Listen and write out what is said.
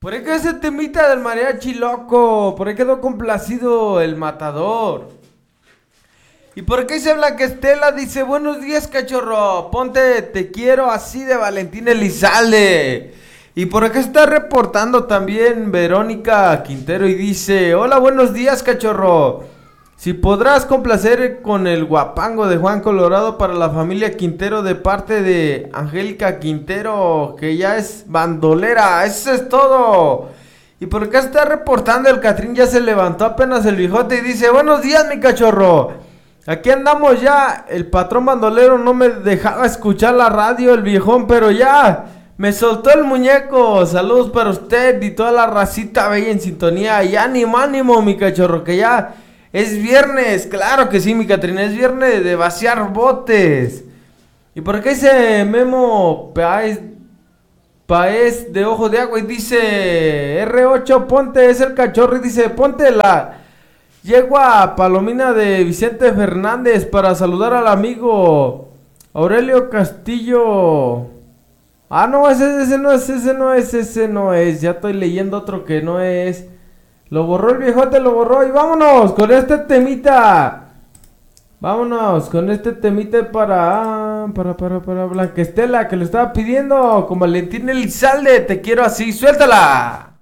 Por ahí quedó ese temita del mariachi loco. Por ahí quedó complacido el matador. Y por qué se habla que Estela dice: buenos días, cachorro. Ponte Te quiero así de Valentín Elizalde. Y por acá está reportando también Verónica Quintero y dice: hola, buenos días, cachorro. Si podrás complacer con el guapango de Juan Colorado para la familia Quintero de parte de Angélica Quintero, que ya es bandolera. Eso es todo. Y por acá está reportando el Catrín, ya se levantó apenas el viejote y dice: buenos días, mi cachorro. Aquí andamos ya. El patrón bandolero no me dejaba escuchar la radio, el viejón, pero ya me soltó el muñeco. Saludos para usted y toda la racita bella en sintonía. Y ánimo, ánimo, mi cachorro, que ya es viernes. Claro que sí, mi Catrina, es viernes de vaciar botes. Y por acá dice Memo Paez de Ojo de Agua y dice: R8, ponte, es el cachorro, y dice: ponte la yegua palomina de Vicente Fernández para saludar al amigo Aurelio Castillo. Ah, no, ese no es. Ya estoy leyendo otro que no es. Lo borró el viejote, lo borró. Y vámonos con este temita. Vámonos con este temita para Blanca Estela, que lo estaba pidiendo con Valentín Elizalde. Te quiero así, suéltala.